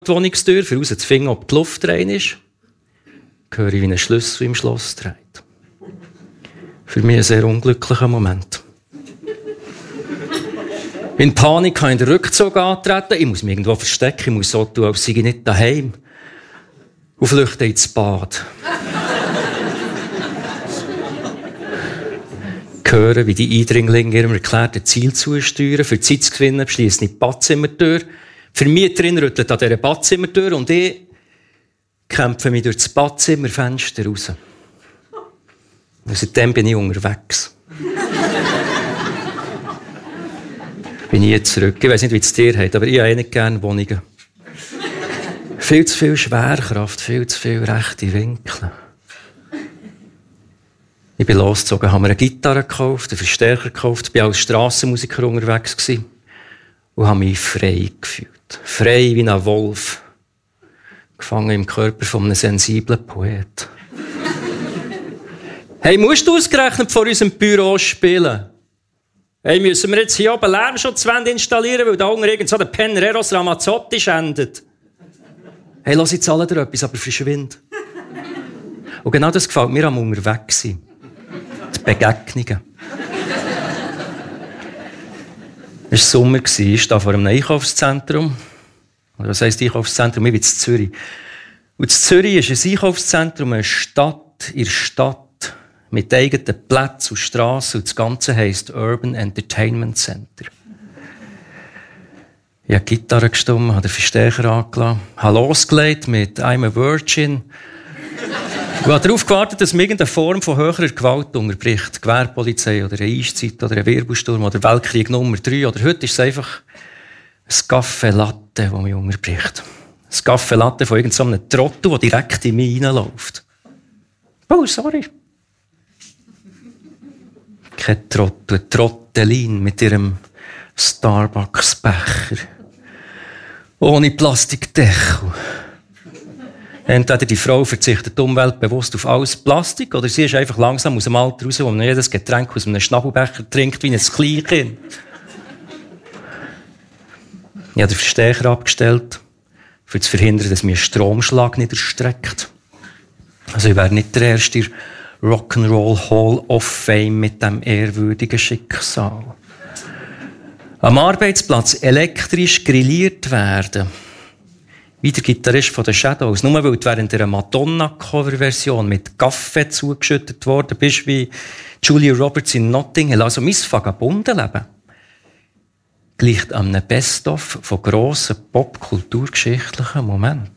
die Wohnungstür, um herauszufinden, ob die Luft rein ist. Höre ich, wie ein Schlüssel im Schloss dreht. Für mich ein sehr unglücklicher Moment. In Panik kann ich den Rückzug antreten. Ich muss mich irgendwo verstecken. Ich muss so tun, als sei ich nicht daheim. Und flüchte ins Bad. Hören, wie die Eindringlinge ihrem erklärten Ziel zusteuern. Für Zeit zu gewinnen, beschliessen die Badzimmertür. Die Vermieterin rüttelt an dieser Badzimmertür und ich kämpfe mich durch das Badzimmerfenster raus. Und seitdem bin ich unterwegs. Bin ich jetzt zurück. Ich weiss nicht, wie es dir geht, aber ich habe nicht gerne Wohnungen. Viel zu viel Schwerkraft, viel zu viel rechte Winkel. Ich bin losgezogen, habe mir eine Gitarre gekauft, einen Verstärker gekauft, war als Strassenmusiker unterwegs gewesen und habe mich frei gefühlt. Frei wie ein Wolf. Gefangen im Körper von einem sensiblen Poet. Hey, musst du ausgerechnet vor unserem Büro spielen? Hey, müssen wir jetzt hier oben Lärmschutzwände installieren, weil da unten irgend so der Penner Eros Ramazzotti schändet? Hey, lass jetzt alle dir etwas, aber verschwind. Und genau das gefällt mir am Unterwegssein. Die Begegnungen. Es war Sommer, ich stand vor einem Einkaufszentrum. Oder was heisst Einkaufszentrum? Ich bin in Zürich. Und in Zürich ist ein Einkaufszentrum, eine Stadt in der Stadt, mit eigenen Plätzen und Strassen. Und das Ganze heisst Urban Entertainment Center. Ich habe die Gitarre gestimmt, habe den Verstärker angelassen, habe losgelegt mit I'm a Virgin. Ich habe darauf gewartet, dass mir irgendeine Form von höherer Gewalt unterbricht. Gewehrpolizei oder eine Eiszeit oder ein Wirbelsturm oder Weltkrieg Nummer 3. Oder heute ist es einfach ein Café Latte, das mich unterbricht. Ein Café Latte von irgendeinem Trottel, der direkt in mich reinläuft. Oh, sorry. Kein Trottel, ein Trottelin mit ihrem Starbucks-Becher. Ohne Plastikdeckel. Entweder die Frau verzichtet umweltbewusst auf alles Plastik, oder sie ist einfach langsam aus dem Alter raus, wo man jedes Getränk aus einem Schnabelbecher trinkt, wie ein Kleinkind. Ich habe den Verstärker abgestellt, um zu verhindern, dass mir ein Stromschlag nicht erstreckt. Also ich wäre nicht der erste in der Rock'n'Roll Hall of Fame mit diesem ehrwürdigen Schicksal. Am Arbeitsplatz elektrisch grilliert werden. Wie der Gitarrist von den Shadows. Nur weil du während einer Madonna-Cover-Version mit Kaffee zugeschüttet worden bist, wie Julia Roberts in Notting Hill. Also mein Vagabundenleben gleicht an einem Best-of von grossen popkulturgeschichtlichen Momenten.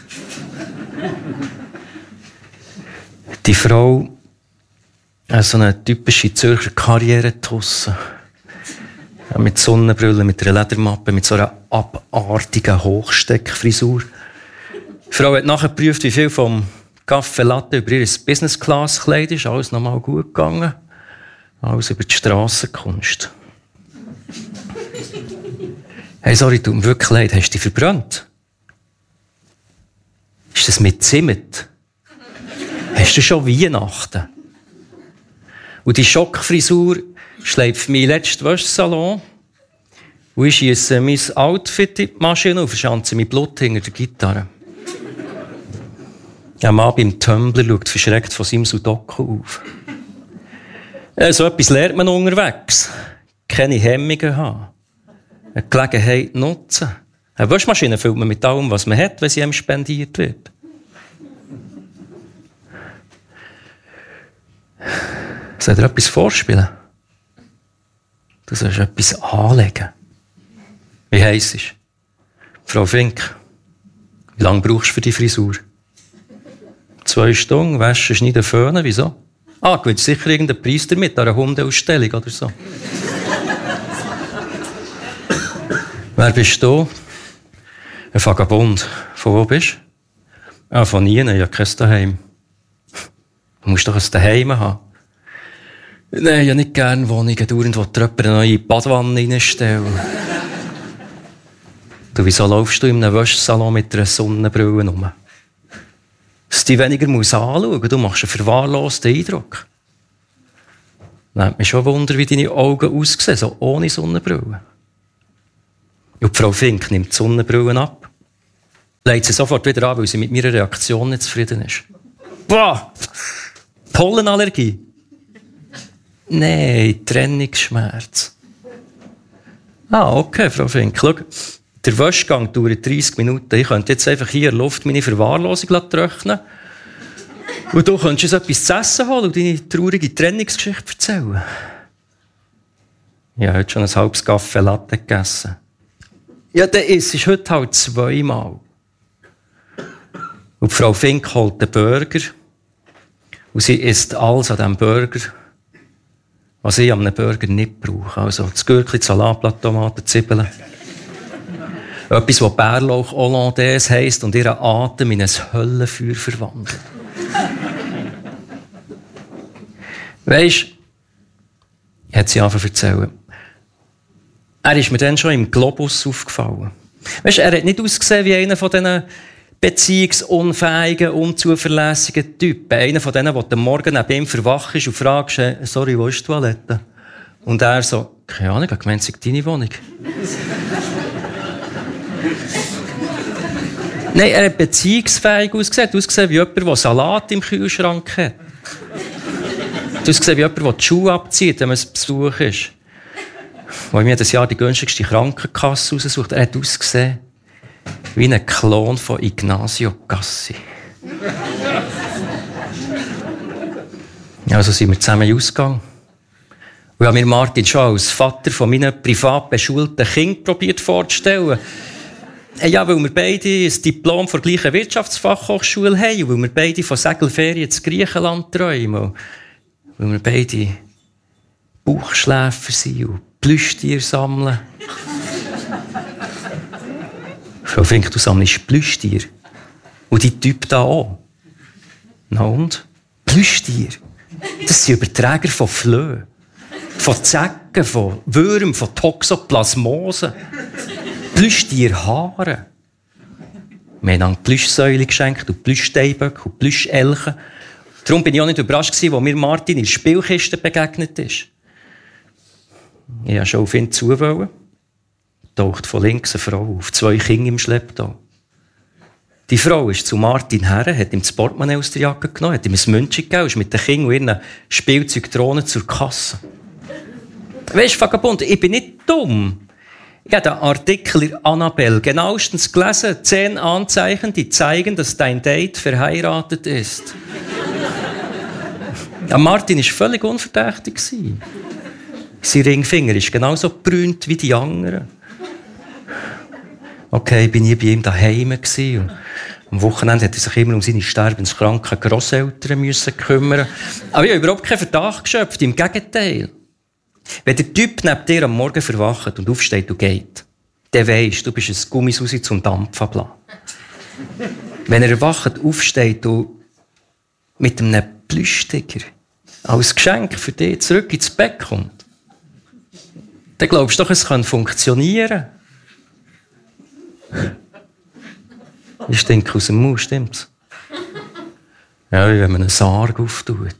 Die Frau hat so eine typische Zürcher Karrieretusse. Mit Sonnenbrille, mit einer Ledermappe, mit so einer abartigen Hochsteckfrisur. Die Frau hat nachher geprüft, wie viel vom Café Latte über ihr Business-Class-Kleid ist. Alles nochmal gut gegangen. Alles über die Strassenkunst. Hey, sorry, tut mir wirklich leid. Hast du dich verbrannt? Ist das mit Zimt? Hast du schon Weihnachten? Und die Schockfrisur schleift mein letzten Wäschsalon und ich schiesse mein Outfit in die Maschine und verschanze mein Blut hinter der Gitarre. Ein Mann beim Tumblr schaut verschreckt von seinem Sudoku auf. So etwas lernt man unterwegs. Keine Hemmungen haben. Eine Gelegenheit nutzen. Eine Waschmaschine füllt man mit allem, was man hat, wenn sie einem spendiert wird. Soll dir etwas vorspielen? Du sollst etwas anlegen. Wie heisst es? Frau Fink, wie lange brauchst du für die Frisur? 2 Stunden, waschen, schneiden, föhnen. Wieso? Du willst sicher irgendeinen Preis damit, an einer Hundeausstellung oder so. Wer bist du? Ein Vagabund. Von wo bist du? Von nie, ich habe kein Daheim. Du musst doch ein Daheim haben. Nein, ich habe nicht gerne Wohnungen, dauernd, wo die jemand eine neue Badwanne reinstellen. Du, wieso laufst du in einem Wäschsalon mit einer Sonnenbrille rum? Dass du dich weniger anschauen musst, du machst einen verwahrlosten Eindruck. Nimmt mich schon Wunder, wie deine Augen aussehen, so ohne Sonnenbrille. Und die Frau Fink nimmt die Sonnenbrillen ab. legt sie sofort wieder an, weil sie mit meiner Reaktion nicht zufrieden ist. Boah! Pollenallergie? Nein, Trennungsschmerz. Ah, okay, Frau Fink. Schau, der Waschgang dauert 30 Minuten. Ich könnte jetzt einfach hier in der Luft meine Verwahrlosung trocknen. Und du könntest uns etwas zu essen holen und deine traurige Trennungsgeschichte erzählen. Ich habe heute schon ein halbes Kaffee Latte gegessen. Ja, dann isst es heute halt 2-mal. Und Frau Fink holt den Burger. Und sie isst alles an diesem Burger, was ich an einem Burger nicht brauche. Also das Gürkli, Salatblatt, Tomaten, Zwiebeln. Etwas, was Bärlauch Hollandaise heisst und ihren Atem in ein Höllenfeuer verwandelt. Weisst, hat sie angefangen zu erzählen. Er ist mir dann schon im Globus aufgefallen. Weisst, er hat nicht ausgesehen wie einer von diesen beziehungsunfähigen, unzuverlässigen Typen. Einer von denen, der am Morgen neben ihm verwacht ist und fragst, sorry, wo ist die Toilette? Und er so, keine Ahnung, ich habe gemeint, es sei deine Wohnung. Nein, er hat beziehungsfähig ausgesehen wie jemand, der Salat im Kühlschrank hat. Ausgesehen wie jemand, der die Schuhe abzieht, wenn man zu Besuch ist. Wo mir jedes Jahr die günstigste Krankenkasse raussucht. Er hat ausgesehen wie ein Klon von Ignacio Cassi. Also sind wir zusammen ausgegangen. Und ich habe mir Martin schon als Vater von meinen privat beschulten Kindern probiert vorzustellen. Ja, weil wir beide ein Diplom von der gleichen Wirtschaftsfachhochschule haben und weil wir beide von Segelferien zu Griechenland träumen. Und weil wir beide Bauchschläfer sind und Plüschtiere sammeln. Frau Fink, du sammelst Plüschtiere. Und die Typ da auch. Na und? Plüschtiere. Das sind Überträger von Flöhen, von Zecken, von Würmern, von Toxoplasmosen. Plüschtierhaare. Wir haben Plüschsäule geschenkt und Plüschsteinböcke und Plüschelchen. Darum bin ich auch nicht überrascht gewesen, als mir Martin in der Spielkiste begegnet ist. Ich wollte schon auf ihn zuwollen. Taucht von links eine Frau auf, 2 Kinder im Schlepptau. Die Frau ist zu Martin her, hat ihm das Portemonnaie aus der Jacke genommen, hat ihm ein Münzchen gegeben, ist mit den Kindern und ihren Spielzeugdrohnen zur Kasse. Weisst du, Vagabund, ich bin nicht dumm. Ich habe den Artikel in Annabelle genauestens gelesen. 10 Anzeichen, die zeigen, dass dein Date verheiratet ist. Ja, Martin war völlig unverdächtig. Sein Ringfinger ist genauso gebrünt wie die anderen. Okay, bin ich bei ihm daheim gewesen. Am Wochenende musste er sich immer um seine sterbenskranken Grosseltern kümmern. Aber ich habe überhaupt keinen Verdacht geschöpft. Im Gegenteil. Wenn der Typ neben dir am Morgen verwacht und aufsteht und geht, dann weisst du, bist ein Gummisausi zum Dampfen ablassen. Wenn er erwacht, aufsteht und mit einem Plüschtiger als Geschenk für dich zurück ins Bett kommt, dann glaubst du doch, es kann funktionieren. Ich denke aus dem Mund, stimmt's? Ja, wie wenn man einen Sarg auftut.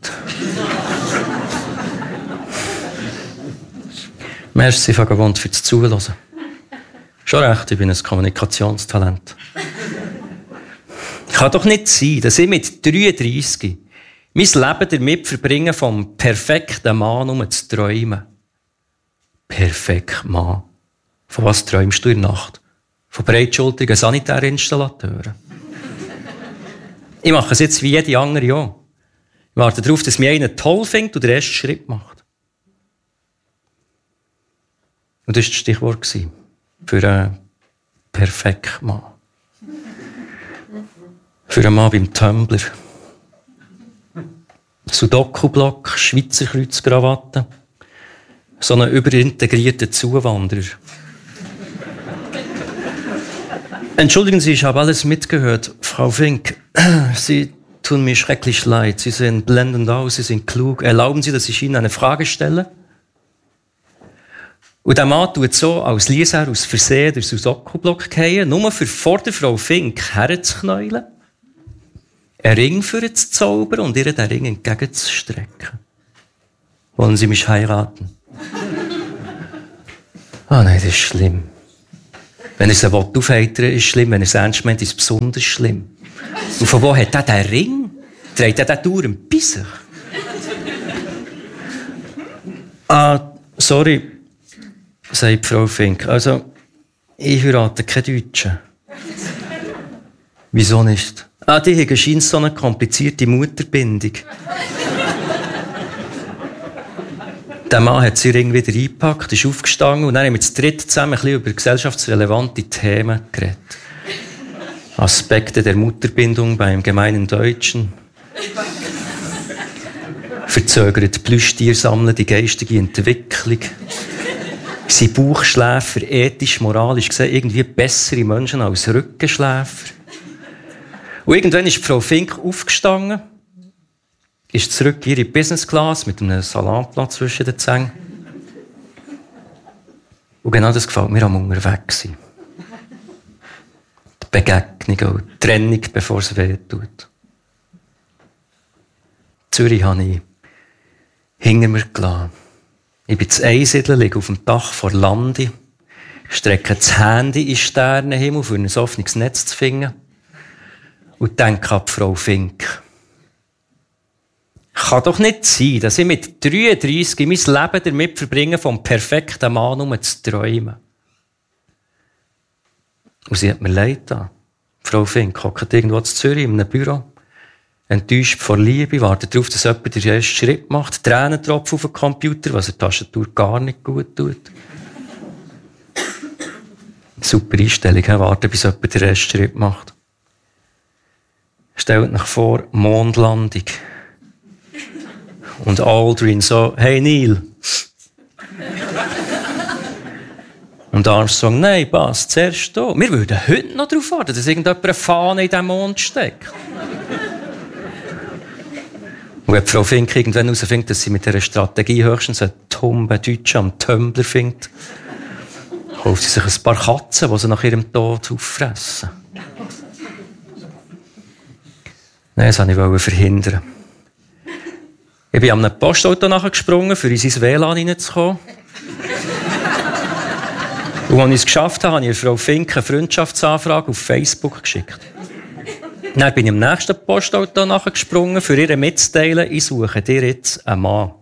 Merci, Vagabond, für das Zuhören. Schon recht, ich bin ein Kommunikationstalent. Kann doch nicht sein, dass ich mit 33 mein Leben damit verbringe, vom perfekten Mann um zu träumen. Perfekt Mann. Von was träumst du in der Nacht? Von breitschultrigen Sanitärinstallateuren. Ich mache es jetzt wie jede andere auch. Ich warte darauf, dass mich einer toll findet und den ersten Schritt macht. Und das war das Stichwort für einen perfekten Mann. Für einen Mann beim Tumblr. Sudoku-Block, Schweizer Kreuzkrawatte. So einen überintegrierten Zuwanderer. Entschuldigen Sie, ich habe alles mitgehört. Frau Fink, Sie tun mir schrecklich leid. Sie sehen blendend aus, Sie sind klug. Erlauben Sie, dass ich Ihnen eine Frage stelle? Und der Mann tut so, als ließ er aus Versehen den Sudoku-Block fallen, nur für vor der Frau Fink herzuknäulen, einen Ring für sie zu zaubern und ihr den Ring entgegenzustrecken. Wollen Sie mich heiraten? Ah nein, das ist schlimm. Wenn er sie aufheitern will, ist es schlimm. Wenn er es ernst meint, ist es besonders schlimm. Und von wo hat er den Ring? Trägt er den Dauer bei sich? Sorry, sagt Frau Fink. Also, ich heirate keinen Deutschen. Wieso nicht? Die haben scheint so eine komplizierte Mutterbindung. Der Mann hat sich Ring wieder eingepackt, ist aufgestanden und dann haben wir zu dritt zusammen ein bisschen über gesellschaftsrelevante Themen geredet. Aspekte der Mutterbindung beim gemeinen Deutschen. Verzögert Plüschtier sammeln, die geistige Entwicklung. Sind Bauchschläfer ethisch, moralisch gesehen irgendwie bessere Menschen als Rückenschläfer? Und irgendwann ist Frau Fink aufgestanden, ist zurück in ihre Business Class mit einem Salatblatt zwischen den Zähnen. Und genau das gefällt mir am Unterwegssein. Die Begegnung und die Trennung, bevor es weh tut. In Zürich habe ich hinter mir gelassen. Ich bin zu Einsiedeln, liege auf dem Dach vor Landi, strecke das Handy in den Sternenhimmel, um ein offenes Netz zu finden. Und denke an die Frau Fink. Kann doch nicht sein, dass ich mit 33 mein Leben damit verbringe, vom perfekten Mann nur zu träumen. Und sie hat mir leid getan. Frau Fink hockt irgendwo in Zürich in einem Büro. Enttäuscht vor Liebe, wartet darauf, dass jemand den ersten Schritt macht. Tränentropfen auf den Computer, was der Tastatur gar nicht gut tut. Super Einstellung, warten, bis jemand den ersten Schritt macht. Stellt euch vor, Mondlandung. Und Aldrin so, hey Neil. Und Armstrong, nein, passt, zuerst da. Wir würden heute noch darauf warten, dass irgendjemand eine Fahne in den Mond steckt. Und wenn Frau Fink irgendwann herausfindet, dass sie mit dieser Strategie höchstens einen tumben Deutschen am Tumbler findet, kauft sie sich ein paar Katzen, die sie nach ihrem Tod auffressen. Nein, das wollte ich verhindern. Ich bin an einem Postauto nachgesprungen, um in sein WLAN reinzukommen. Und als ich es geschafft habe, habe ich Frau Fink eine Freundschaftsanfrage auf Facebook geschickt. Dann bin ich am nächsten Postauto nachgesprungen, für ihr mitzuteilen, ich suche dir jetzt einen Mann.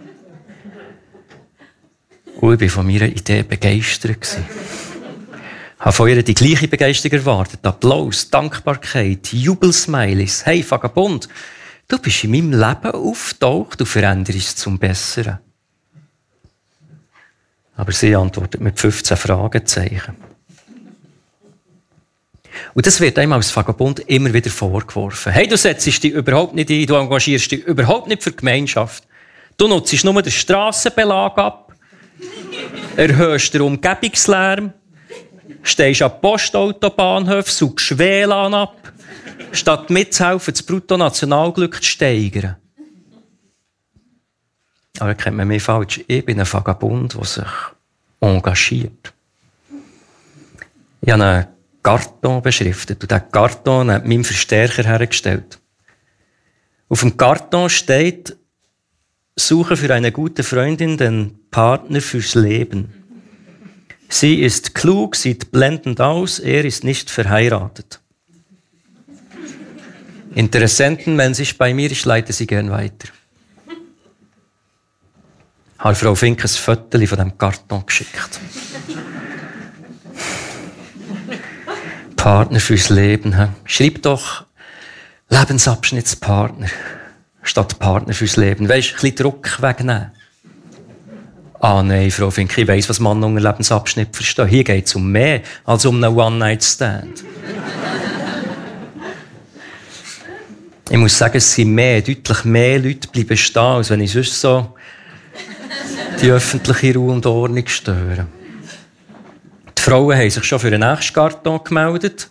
Und ich war von meiner Idee begeistert. Ich habe von ihr die gleiche Begeisterung erwartet. Applaus, Dankbarkeit, Jubelsmileys. Hey, Vagabund, du bist in meinem Leben aufgetaucht und veränderst zum Besseren. Aber sie antwortet mit 15 Fragezeichen. Und das wird einem als Vagabund immer wieder vorgeworfen. Hey, du setzt dich überhaupt nicht ein, du engagierst dich überhaupt nicht für die Gemeinschaft. Du nutzt nur den Strassenbelag ab, erhöhst den Umgebungslärm, stehst an Postautobahnhöfen, suchst WLAN ab, statt mitzuhelfen, das Bruttonationalglück zu steigern. Aber da kennt man mich falsch. Ich bin ein Vagabund, der sich engagiert. Ich habe einen Karton beschriftet und diesen Karton hat meinem Verstärker hergestellt. Auf dem Karton steht: Suche für eine gute Freundin den Partner fürs Leben. Sie ist klug, sieht blendend aus, er ist nicht verheiratet. Interessenten, wenn sich bei mir, ich leite sie gern weiter. Ich habe Frau Fink ein Foto von diesem Karton geschickt. Partner fürs Leben. Schreib doch Lebensabschnittspartner statt Partner fürs Leben. Weisst, ein bisschen Druck wegnehmen. Nein, Frau Fink, ich weiss, was man unter Lebensabschnitt versteht. Hier geht es um mehr als um einen One-Night-Stand. Ich muss sagen, es sind deutlich mehr Leute bleiben stehen, als wenn ich sonst so die öffentliche Ruhe und Ordnung störe. Die Frauen haben sich schon für den nächsten Karton gemeldet.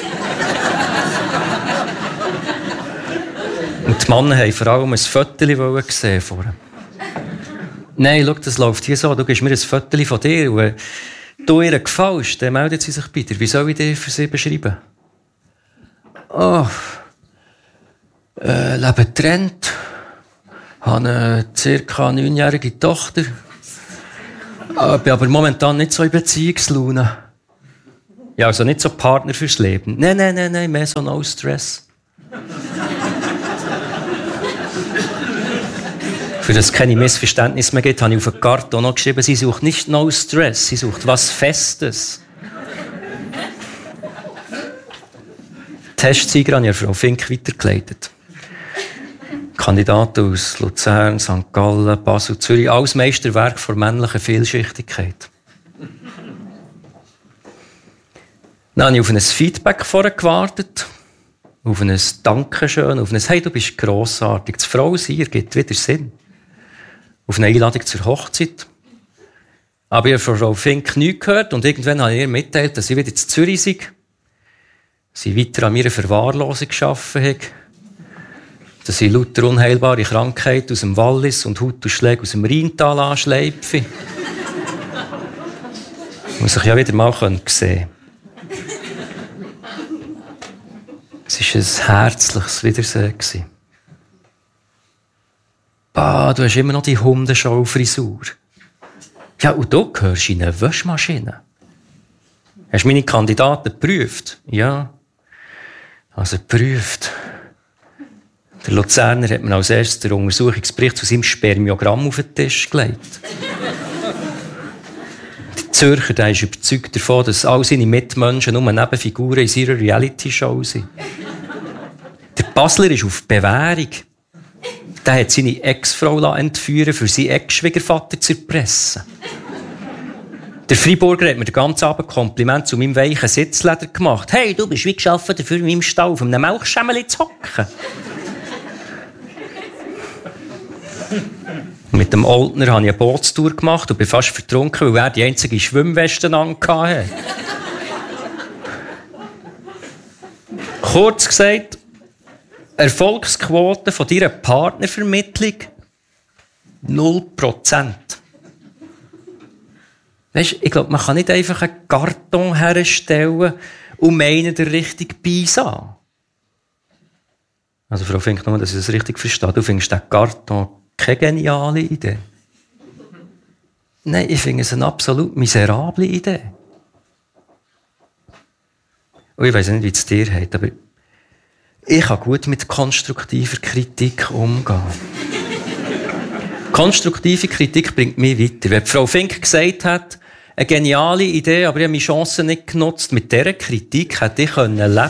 Und die Männer haben vor allem ein Foto gesehen vorher. Nein, schau, das läuft hier so. Du gibst mir ein Foto von dir. Und wenn du ihr gefällst, dann meldet sie sich bei dir. Wie soll ich dir für sie beschreiben? Leben getrennt. Habe eine ca. 9-jährige Tochter. Bin aber momentan nicht so in Beziehungslaune. Ja, also nicht so Partner fürs Leben. Nein, mehr so no stress. Für das es keine Missverständnisse mehr gibt, habe ich auf der Karte auch noch geschrieben, sie sucht nicht no stress, sie sucht was Festes. Testsieger habe ich Frau Fink weitergeleitet. Kandidaten aus Luzern, St. Gallen, Basel, Zürich, alles Meisterwerk von männlicher Vielschichtigkeit. Dann habe ich auf ein Feedback vorher gewartet, auf ein Dankeschön, auf ein «Hey, du bist grossartig, das Frau sein ergibt wieder Sinn», auf eine Einladung zur Hochzeit. Aber ich habe von Frau Fink nichts gehört und irgendwann habe ich ihr mitgeteilt, dass ich wieder in Zürich sei, sie weiter an meiner Verwahrlosung gearbeitet habe, dass ich lauter unheilbare Krankheiten aus dem Wallis und Hautausschläge aus dem Rheintal anschleife. Muss ich ja wieder mal sehen. Es war ein herzliches Wiedersehen. Bah, du hast immer noch die Hundeschau-Frisur. Ja, und du gehörst in eine Waschmaschine. Hast du meine Kandidaten geprüft? Ja. Also geprüft. Der Luzerner hat mir als erstes den Untersuchungsbericht zu seinem Spermiogramm auf den Tisch gelegt. Der Zürcher der ist überzeugt davon, dass all seine Mitmenschen nur Nebenfiguren in seiner Reality-Show sind. Der Basler ist auf Bewährung. Der hat seine Ex-Frau entführen, für seinen Ex-Schwiegervater zu erpressen. Der Freiburger hat mir den ganzen Abend Kompliment zu meinem weichen Sitzleder gemacht. «Hey, du bist wie geschaffen, dafür in meinem Stall auf einem Milchschemmeli zu hocken.» Mit dem Oldner habe ich eine Bootstour gemacht und bin fast vertrunken, weil er die einzige Schwimmweste anhatte. Kurz gesagt, Erfolgsquote von deiner Partnervermittlung 0%. Weißt, ich glaube, man kann nicht einfach einen Karton herstellen und meinen, der richtig Beis an. Also Frau Fink, nur, dass ich das richtig verstehe. Du findest den Karton keine geniale Idee. Nein, ich finde es eine absolut miserable Idee. Und ich weiss nicht, wie es dir geht, aber ich kann gut mit konstruktiver Kritik umgehen. Konstruktive Kritik bringt mich weiter. Wenn Frau Fink gesagt hat, eine geniale Idee, aber ich habe meine Chancen nicht genutzt, mit dieser Kritik hätte ich leben können.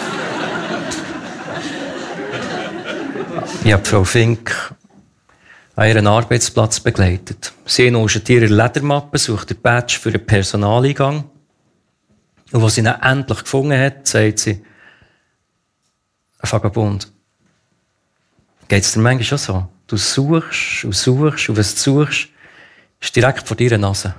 Ich habe Frau Fink an ihren Arbeitsplatz begleitet. Sie nuschelt ihre Ledermappe, sucht den Badge für einen Personaleingang. Und als sie ihn endlich gefunden hat, sagt sie, Vagabund, geht es dir manchmal schon so? Du suchst und suchst und was du suchst, ist direkt vor deiner Nase.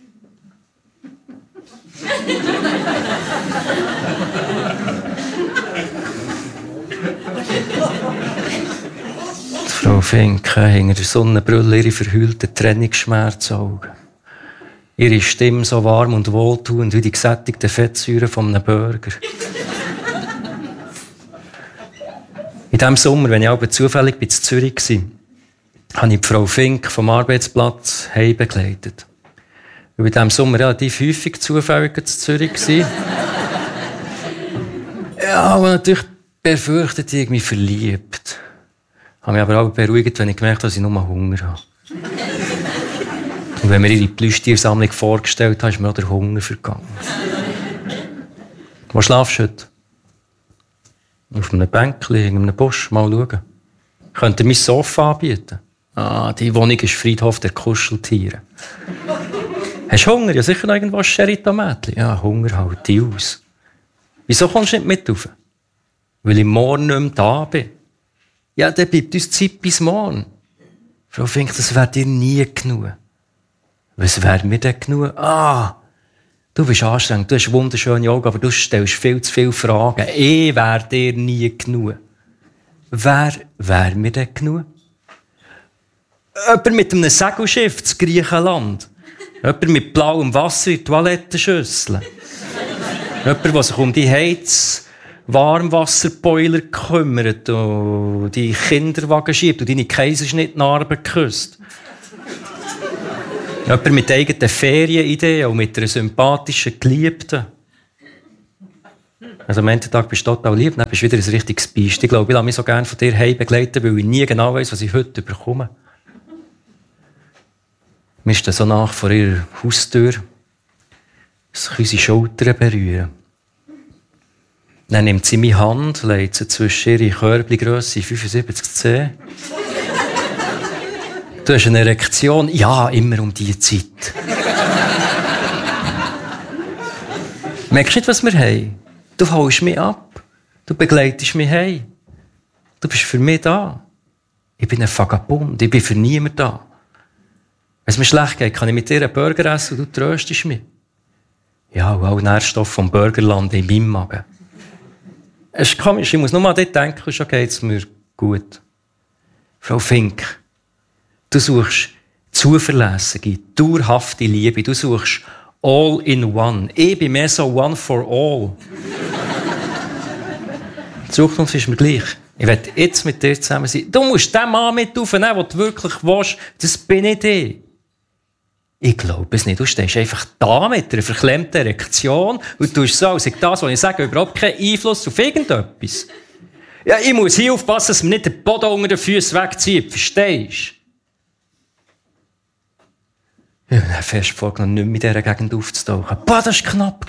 Frau Fink, hinter der Sonnenbrille ihre verhüllten Trennungsschmerzaugen. Ihre Stimme so warm und wohltuend wie die gesättigten Fettsäuren von einem Burger. In diesem Sommer, wenn ich aber zufällig in Zürich war, habe ich die Frau Fink vom Arbeitsplatz heim begleitet. Ich war in diesem Sommer relativ häufig zufällig in Zürich. Ja, aber natürlich befürchtet ich mich verliebt. Ich habe mich aber auch beruhigt, wenn ich gemerkt habe, dass ich nur Hunger habe. Und wenn mir ihre Plüschtiersammlung vorgestellt hat, ist mir auch der Hunger vergangen. Wo schlafst du heute? Auf einem Bänkchen, in einem Busch, mal schauen. Könnt ihr mein Sofa anbieten? Ah, die Wohnung ist Friedhof der Kuscheltiere. Hast du Hunger? Ja, sicher noch irgendwo ein Sherry-Tomätchen. Ja, Hunger halt die aus. Wieso kommst du nicht mit rauf? Weil ich morgen nicht mehr da bin. Ja, dann bleibt uns Zeit bis morgen. Frau Fink, das wäre dir nie genug. Was wäre mir denn genug? Ah, du bist anstrengend, du hast wunderschöne Augen, aber du stellst viel zu viele Fragen. Ich wäre dir nie genug. Wer wäre mir denn genug? Jemand mit einem Segelschiff zu Griechenland. Jemand mit blauem Wasser in Toilettenschüsseln. Jemand, der sich um die Warmwasserboiler kümmert und die Kinderwagen schiebt und deine Kaiserschnittnarben küsst. Jemand mit eigenen Ferienideen und mit einer sympathischen Geliebten. Also am Ende Tag bist du total lieb, dann bist du wieder ein richtiges Biest. Ich glaube, ich lasse mich so gerne von dir heim begleiten, weil ich nie genau weiss, was ich heute bekomme. Mir ist dann so nach vor ihrer Haustür, dass ich unsere Schultern berühren. Dann nimmt sie meine Hand, legt sie zwischen ihre Körbchengrösse 75C. Du hast eine Erektion? Ja, immer um diese Zeit. Merkst du nicht, was wir haben? Du holst mich ab. Du begleitest mich heim. Du bist für mich da. Ich bin ein Vagabund. Ich bin für niemanden da. Wenn es mir schlecht geht, kann ich mit dir einen Burger essen und du tröstest mich. Ja, und alle Nährstoffe vom Burgerland in meinem Magen. Es ist komisch, ich muss nur mal dort denken, schon geht es mir gut. Frau Fink, du suchst zuverlässige, dauerhafte Liebe. Du suchst all in one. Ich bin mehr so one for all. Die Zukunft ist mir gleich. Ich will jetzt mit dir zusammen sein. Du musst den Mann mit aufnehmen, den du wirklich willst. Das bin ich. Ich glaube es nicht. Du stehst einfach da mit einer verklemmten Erektion und tust so, als ich das, was ich sage, überhaupt keinen Einfluss auf irgendetwas. Ja, ich muss hier aufpassen, dass mir nicht der Boden unter den Füßen wegzieht. Verstehst du? Ich habe fest vorgenommen, nicht mehr in dieser Gegend aufzutauchen. Boah, das war knapp.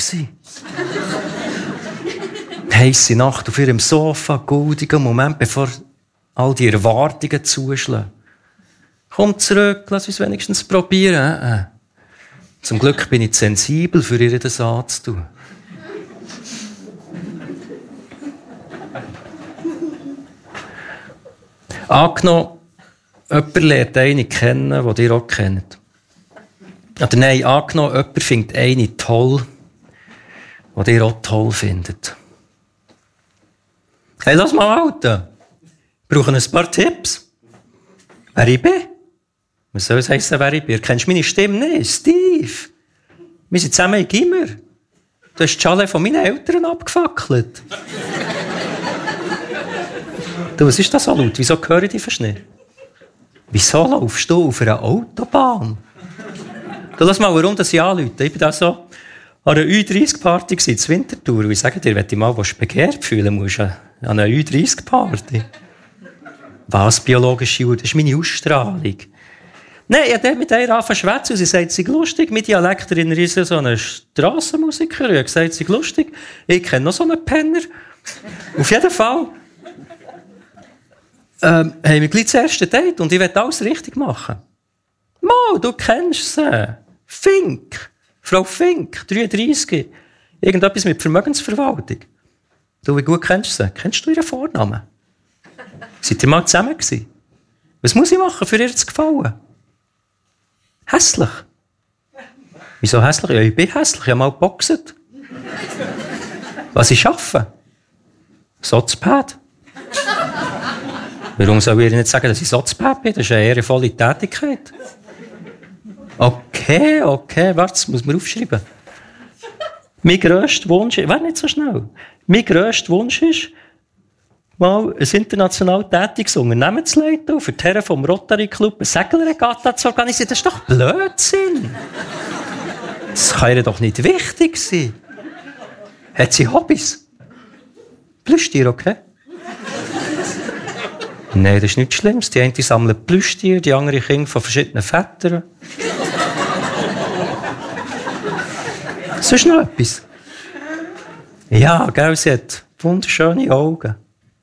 Heisse Nacht auf ihrem Sofa, goldiger Moment, bevor all die Erwartungen zuschlagen. Komm zurück, lass uns wenigstens probieren. Zum Glück bin ich sensibel, für ihr das anzutun. Angenommen, jemand lernt eine kennen, die ihr auch kennt. Oder nein, angenommen, jemand findet eine toll, die ihr auch toll findet. Hey, lass mal halten. Wir brauchen ein paar Tipps. Wer ich bin? Was soll es heissen, wer ich bin? Kennst du meine Stimme nicht? Steve! Wir sind zusammen in Gimmer. Du hast die Schale von meinen Eltern abgefackelt. Du, was ist das so laut? Wieso höre ich dich fast nicht? Wieso laufst du auf einer Autobahn? Du, lass mal, warum das ich anrufe. Ich bin da so an einer U30-Party in Winterthur. Und ich sage dir, wenn du mal begehrt fühlen musst, an einer U30-Party. Was, biologische Uhr? Das ist meine Ausstrahlung. Nein, ich habe mit ihr angefangen zu schwätzen und sie sagt, sie ist lustig. Mein Dialekt erinnert sich an so einen Strassenmusiker. Ich habe gesagt, sie ist lustig. Ich kenne noch so einen Penner. Auf jeden Fall haben wir gleich das erste Date und ich will alles richtig machen. Mal, du kennst sie. Fink. Frau Fink, 33. Irgendetwas mit Vermögensverwaltung. Du, wie gut kennst du sie? Kennst du ihren Vornamen? Seid ihr mal zusammen gewesen? Was muss ich machen, für ihr zu gefallen? Hässlich. Wieso hässlich? Ja, ich bin hässlich. Ich habe mal geboxt. Was ich arbeite? Sozpad. Warum soll ich nicht sagen, dass ich Sozpad bin? Das ist eine ehrenvolle Tätigkeit. Okay, warte, das muss man aufschreiben. Mein grösster Wunsch ist, warte nicht so schnell. Mein grösster Wunsch ist, mal ein international tätiges Unternehmen zu leiten und für die Herren vom Rotary Club eine Segelregatta zu organisieren. Das ist doch Blödsinn. Das kann ihr doch nicht wichtig sein. Hat sie Hobbys? Plüschtiere, okay? Nein, das ist nichts Schlimmes. Die eine sammeln Plüschtiere, die andere Kinder von verschiedenen Vätern. Sonst noch etwas? Ja, gell, sie hat wunderschöne Augen.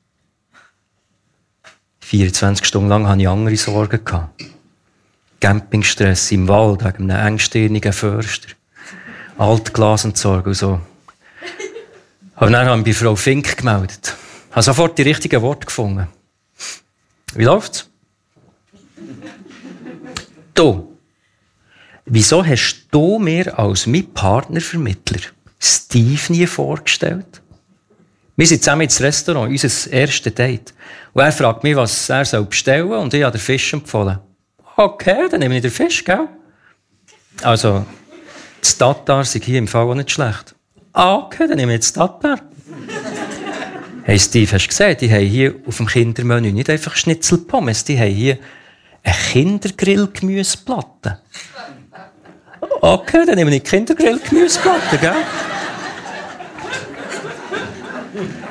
24 Stunden lang hatte ich andere Sorgen. Campingstress im Wald wegen einem engstirnigen Förster. Altglasentsorge und so. Aber dann habe ich bei Frau Fink gemeldet. Ich habe sofort die richtigen Worte gefunden. Wie läuft's? Du, wieso hast du mir als mein Partnervermittler Steve nie vorgestellt? Wir sind zusammen ins Restaurant, unser erstes Date. Und er fragt mich, was er bestellen soll, und ich habe den Fisch empfohlen. Okay, dann nehme ich den Fisch, gell? Also, das Tatar sei hier im Fall auch nicht schlecht. Okay, dann nehme ich jetzt Tatar. Hey Steve, hast du gesehen, die haben hier auf dem Kindermenü nicht einfach Schnitzelpommes, die haben hier eine Kindergrill-Gemüseplatte. Okay, dann nehme ich Kindergrill-Gemüseplatte, gell?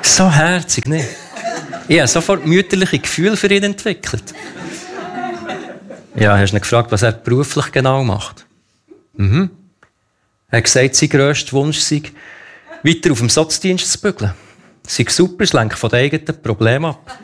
So herzig, nicht? Ich habe sofort mütterliche Gefühle für ihn entwickelt. Ja, hast du ihn gefragt, was er beruflich genau macht? Mhm. Er hat gesagt, sein grösster Wunsch sei, weiter auf dem Sozialdienst zu bügeln. Sei super, es lenkt von den eigenen Problemen ab.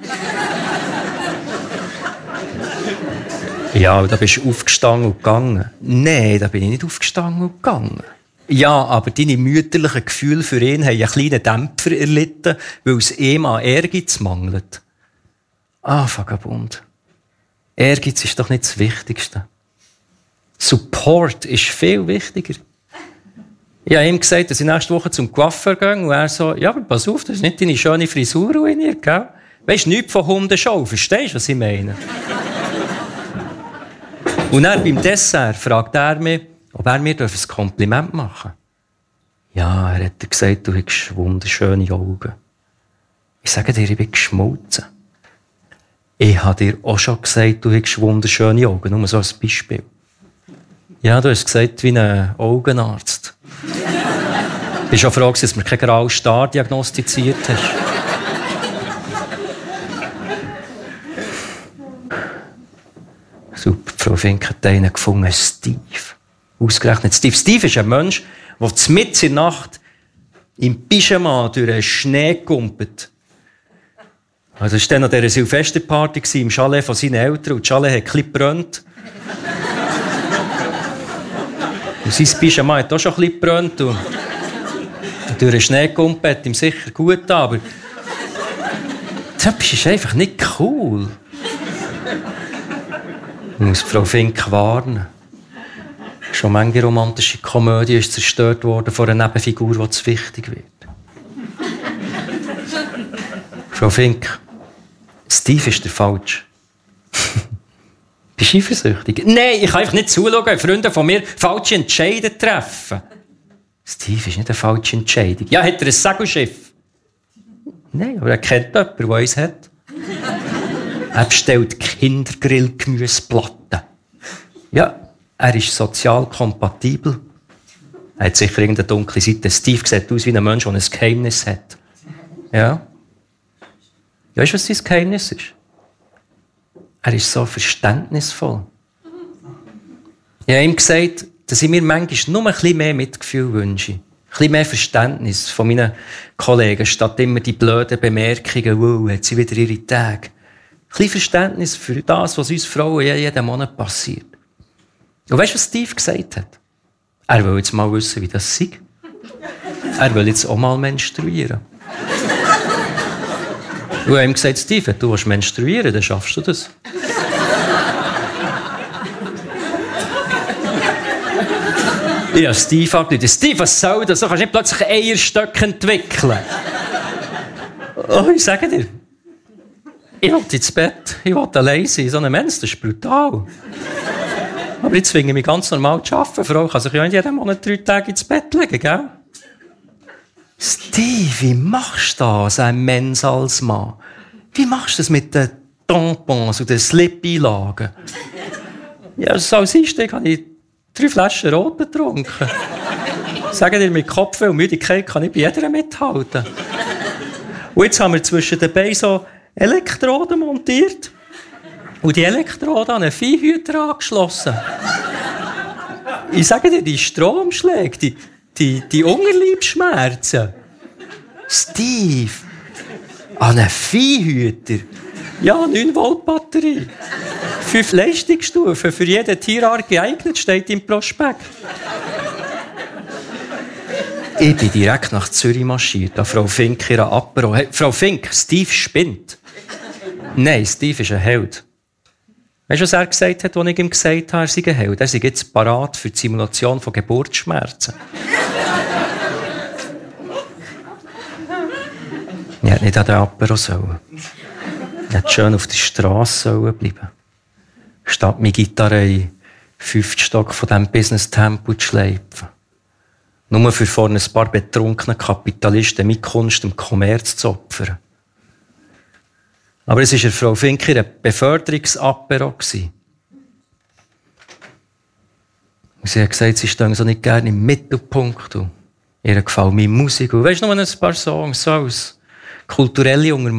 Ja, da bist du aufgestanden und gegangen. Nein, da bin ich nicht aufgestanden und gegangen. Ja, aber deine mütterlichen Gefühle für ihn haben einen kleinen Dämpfer erlitten, weil es ihm an Ehrgeiz mangelt. Ah, Vagabund. Ehrgeiz ist doch nicht das Wichtigste. Support ist viel wichtiger. Ich habe ihm gesagt, dass ich nächste Woche zum Coiffeur gehe und er so, ja, aber pass auf, das ist nicht deine schöne Frisur ruiniert, gell? Weisst du, nichts von Hundeschau, verstehst du, was ich meine? Und dann beim Dessert fragt er mich, ob er mir ein Kompliment machen darf. Ja, er hat gesagt, du hast wunderschöne Augen. Ich sage dir, ich bin geschmolzen. Ich habe dir auch schon gesagt, du hast wunderschöne Augen. Nur so als Beispiel. Ja, du hast gesagt, wie ein Augenarzt. Ich bin schon froh, dass du mir keinen grauen Star diagnostiziert hast. Super, Frau Fink hat einen gefunden, Steve. Ausgerechnet Steve. Steve ist ein Mensch, der mitten in der Nacht im Pyjama durch den Schnee kumpelt. Also es war dann an dieser Silvesterparty im Chalet von seinen Eltern und das Chalet hat ein bisschen gebrannt. Und sein Pyjama hat auch schon ein bisschen gebrannt. Und durch den Schnee kumpelt hat ihm sicher gut an, aber das ist einfach nicht cool. Ich muss Frau Fink warnen. Schon manche romantische Komödie ist zerstört worden von einer Nebenfigur, die zu wichtig wird. Frau Fink, Steve ist der Falsche. Bist du eifersüchtig? Nein, ich kann einfach nicht zuschauen, wenn Freunde von mir falsche Entscheidungen treffen. Steve ist nicht eine falsche Entscheidung. Ja, hat er ein Segelschiff? Nein, aber er kennt jemanden, der eins hat. Er bestellt Kindergrillgemüseplatten. Ja, er ist sozial kompatibel. Er hat sicher irgendeine dunkle Seite. Steve sieht aus wie ein Mensch, der ein Geheimnis hat. Ja. Weißt du, was sein Geheimnis ist? Er ist so verständnisvoll. Ich habe ihm gesagt, dass ich mir manchmal nur ein bisschen mehr Mitgefühl wünsche. Ein bisschen mehr Verständnis von meinen Kollegen, statt immer die blöden Bemerkungen, wow, hat sie wieder ihre Tage. Ein bisschen Verständnis für das, was uns Frauen jeden Monat passiert. Und weißt du, was Steve gesagt hat? Er will jetzt mal wissen, wie das ist. Er will jetzt auch mal menstruieren. Und ich habe ihm gesagt, Steve, wenn du menstruieren willst, dann schaffst du das. Ich habe Steve angerufen. Steve, was soll das? Du kannst nicht plötzlich Eierstöcke entwickeln. Oh, ich sage dir. Ich will ins Bett. Ich will allein sein. So ein Mensch, das ist brutal. Aber ich zwinge mich ganz normal zu arbeiten. Frau kann sich ja nicht jeden Monat 3 Tage ins Bett legen, gell? Steve, wie machst du das, ein Mensch als Mann? Wie machst du das mit den Tampons und den Slip-Einlagen? Ja, so als Einstieg habe ich 3 Flaschen Rot getrunken. Sagen dir, mit Kopfweh und Müdigkeit kann ich bei jeder mithalten. Und jetzt haben wir zwischen den Beinen so Elektroden montiert. Und die Elektroden an einen Viehhüter angeschlossen. Ich sage dir, die Stromschläge, die Unterleibsschmerzen. Steve, an einen Viehhüter. Ja, 9 Volt Batterie. 5 Leistungsstufen, für jede Tierart geeignet, steht im Prospekt. Ich bin direkt nach Zürich marschiert, an Frau Fink ihre Apero. Hey, Frau Fink, Steve spinnt. Nein, Steve ist ein Held. Weißt du, was er gesagt hat, als ich ihm gesagt habe, er sei ein Held? Er sei jetzt parat für die Simulation von Geburtsschmerzen. Ich hätte nicht an den Apero sollen. Ich hätte schön auf der Straße bleiben. Statt meine Gitarre in 5. Stock von diesem Business-Tempo zu schleifen. Nur für vor ein paar betrunkenen Kapitalisten meine Kunst im Kommerz zu opfern. Aber es war Frau Fink ein Beförderungsapero. Sie hat gesagt, sie steht so nicht gerne im Mittelpunkt. Ihr gefällt meine Musik. Und weisst du, nur ein paar Songs so als kulturelle